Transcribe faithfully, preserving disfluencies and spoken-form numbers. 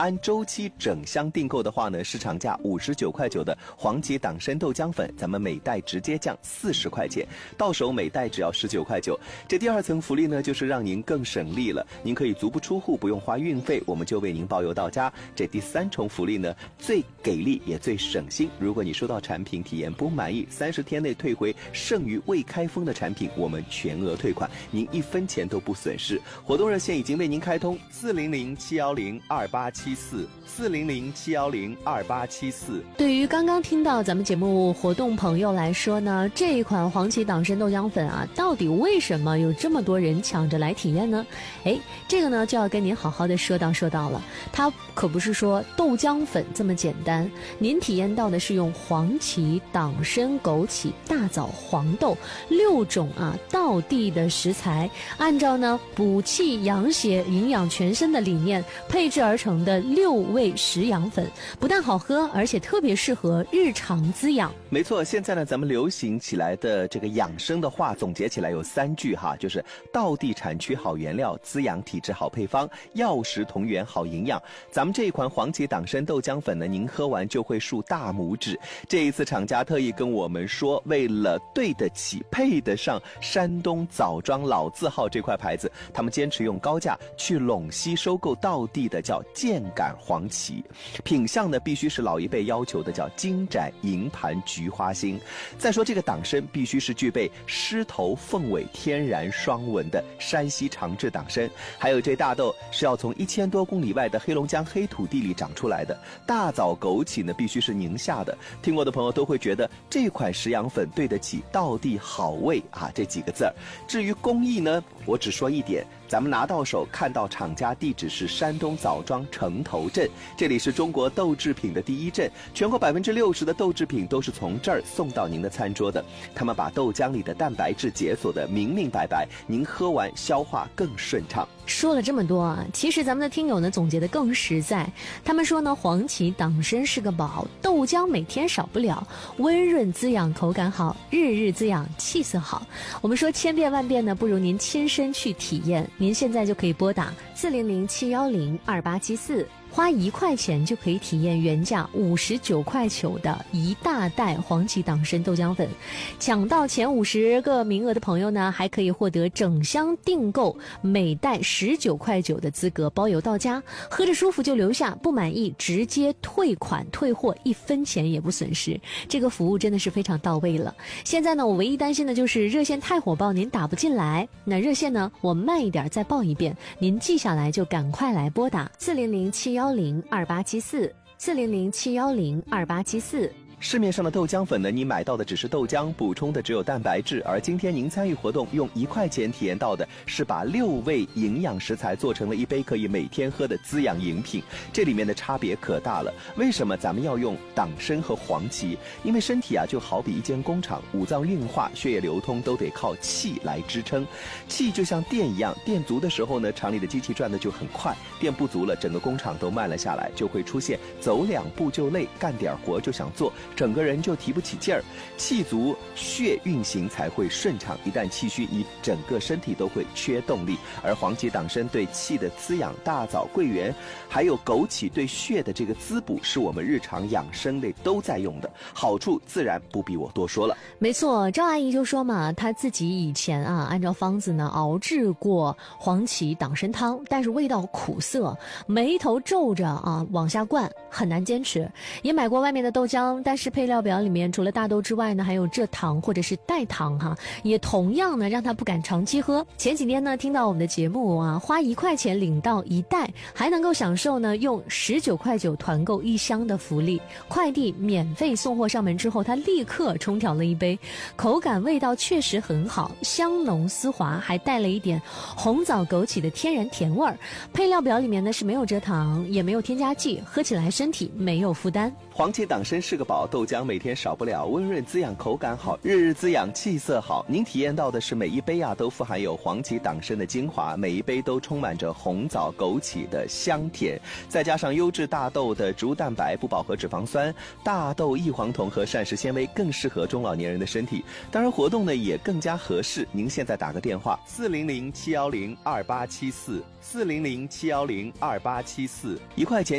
按周期整箱订购的话呢，市场价五十九块九的黄芪党参豆浆粉，咱们每袋直接降四十块钱，到手每袋只要十九块九。这第二层福利呢，就是让您更省力了，您可以足不出户，不用花运费，我们就为您包邮到家。这第三重福利呢，最给力也最省心。如果你收到产品体验不满意，三十天内退回剩余未开封的产品，我们全额退款，您一分钱都不损失。活动热线已经为您开通，四零零七幺零二八七四，四零零七幺零二八七四。 对于刚刚听到咱们节目活动朋友来说呢，这一款黄芪党参豆浆粉啊，到底为什么有这么多人抢着来体验呢？哎，这个呢就要跟您好好的说道说道了。它可不是说豆浆粉这么简单，您体验到的是用黄芪、党参、枸杞、大枣、黄豆六种啊道地的食材，按照呢补气养血、营养全身的理念配制而成的六味食养粉，不但好喝，而且特别适合日常滋养。 没错，现在呢咱们流行起来的这个养生的话总结起来有三句哈，就是道地产区好原料，滋养体质好配方，药食同源好营养。咱们这一款黄芪党参豆浆粉呢，您喝完就会竖大拇指。这一次厂家特意跟我们说，为了对得起配得上山东枣庄老字号这块牌子，他们坚持用高价去陇西收购道地的叫箭杆黄芪，品相呢必须是老一辈要求的叫金盏银盘菊花心。再说这个党参必须是具备狮头凤尾天然双纹的山西长治党参，还有这大豆是要从一千多公里外的黑龙江黑土地里长出来的，大枣枸杞呢必须是宁夏的。听过的朋友都会觉得这款食养粉对得起道地好味啊这几个字儿。至于工艺呢，我只说一点，咱们拿到手看到厂家地址是山东枣庄城头镇，这里是中国豆制品的第一镇，全国百分之六十的豆制品都是从这儿送到您的餐桌的。他们把豆浆里的蛋白质解锁的明明白白，您喝完消化更顺畅。 说了这么多啊，其实咱们的听友呢总结的更实在。他们说呢，黄芪党参是个宝，豆浆每天少不了，温润滋养，口感好，日日滋养，气色好。我们说千遍万遍呢，不如您亲身去体验。您现在就可以拨打四零零七幺零二八七四。花一块钱就可以体验原价五十九块九的一大袋黄芪党参豆浆粉，抢到前五十个名额的朋友呢，还可以获得整箱订购每袋十九块九的资格，包邮到家，喝着舒服就留下，不满意直接退款退货，一分钱也不损失。这个服务真的是非常到位了。现在呢，我唯一担心的就是热线太火爆，您打不进来。那热线呢，我慢一点再报一遍，您记下来就赶快来拨打四零零七幺零二八七四，四零零七幺零二八七四。 市面上的豆浆粉呢，你买到的只是豆浆，补充的只有蛋白质，而今天您参与活动用一块钱体验到的是把六味营养食材做成了一杯可以每天喝的滋养饮品，这里面的差别可大了。为什么咱们要用党参和黄芪？因为身体啊就好比一间工厂，五脏运化、血液流通都得靠气来支撑。气就像电一样，电足的时候呢，厂里的机器转的就很快，电不足了，整个工厂都慢了下来，就会出现走两步就累，干点活就想做，整个人就提不起劲儿。气足，血运行才会顺畅，一旦气虚，你整个身体都会缺动力。而黄芪党参对气的滋养，大枣、桂圆还有枸杞对血的这个滋补，是我们日常养生类都在用的，好处自然不必我多说了。 没错，赵阿姨就说嘛，她自己以前啊按照方子呢熬制过黄芪党参汤，但是味道苦涩，眉头皱着啊往下灌，很难坚持。也买过外面的豆浆，但是配料表里面除了大豆之外呢，还有蔗糖或者是代糖哈，也同样呢让她不敢长期喝。前几天呢听到我们的节目啊，花一块钱领到一袋，还能够享受呢用十九块九团购一箱的福利，快递免费送货上门之后，她立刻冲调了一杯，口感味道确实很好，香浓丝滑，还带了一点红枣枸杞的天然甜味儿。配料表里面呢是没有蔗糖，也没有添加剂，喝起来身体没有负担。 黄芪党参是个宝，豆浆每天少不了，温润滋养，口感好，日日滋养，气色好。您体验到的是每一杯啊都富含有黄芪党参的精华，每一杯都充满着红枣枸杞的香甜，再加上优质大豆的植物蛋白、不饱和脂肪酸、大豆异黄酮和膳食纤维，更适合中老年人的身体。当然活动呢也更加合适，您现在打个电话四零零七幺零二八七四，四零零七幺零二八七四，一块钱